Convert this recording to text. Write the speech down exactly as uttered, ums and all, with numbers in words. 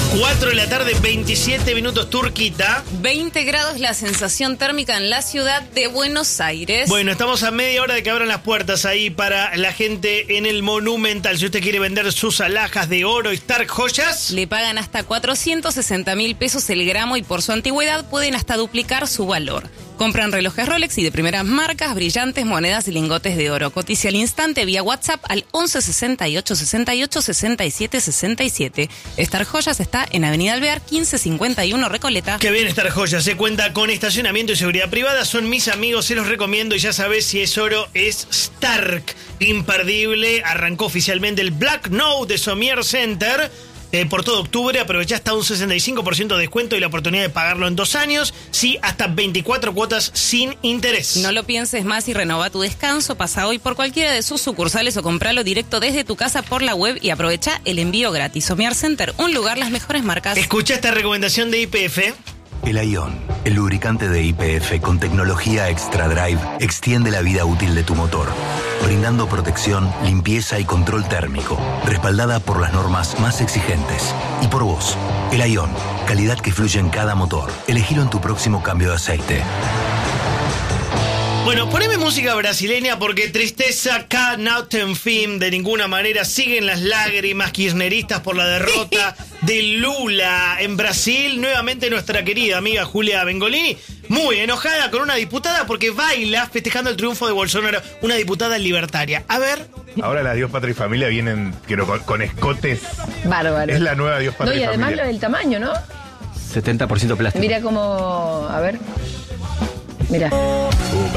cuatro de la tarde, veintisiete minutos, Turquita. veinte grados la sensación térmica en la ciudad de Buenos Aires. Bueno, estamos a media hora de que abran las puertas ahí para la gente en el Monumental. Si usted quiere vender sus alhajas de oro y Stark Joyas, le pagan hasta cuatrocientos sesenta mil pesos el gramo y por su antigüedad pueden hasta duplicar su valor. Compran relojes Rolex y de primeras marcas, brillantes, monedas y lingotes de oro. Cotice al instante vía WhatsApp al once sesenta y ocho sesenta y ocho sesenta y siete sesenta y siete. Star Joyas está en Avenida Alvear quince cincuenta y uno Recoleta. Que bien Star Joyas, se cuenta con estacionamiento y seguridad privada. Son mis amigos, se los recomiendo y ya sabés, si es oro, es Stark. Imperdible, arrancó oficialmente el Black Note de Sommier Center. Eh, por todo octubre, aprovechá hasta un sesenta y cinco por ciento de descuento y la oportunidad de pagarlo en dos años. Sí, hasta veinticuatro cuotas sin interés. No lo pienses más y renova tu descanso. Pasa hoy por cualquiera de sus sucursales o compralo directo desde tu casa por la web y aprovecha el envío gratis. Sommier Center, un lugar, las mejores marcas. Escucha esta recomendación de Y P F. El Ion, el lubricante de Y P F con tecnología Extra Drive, extiende la vida útil de tu motor, brindando protección, limpieza y control térmico, respaldada por las normas más exigentes. Y por vos, el Ion, calidad que fluye en cada motor. Elegilo en tu próximo cambio de aceite. Bueno, poneme música brasileña porque tristeza acá, not en fin, de ninguna manera. Siguen las lágrimas kirchneristas por la derrota de Lula en Brasil. Nuevamente nuestra querida amiga Julia Bengolini, muy enojada con una diputada porque baila festejando el triunfo de Bolsonaro, una diputada libertaria. A ver. Ahora las Dios, Patria y Familia vienen quiero, con, con escotes. Bárbaro. Es la nueva Dios, Patria no, y y Familia. además lo del tamaño, ¿no? setenta por ciento plástico. Mira cómo... A ver. Mira.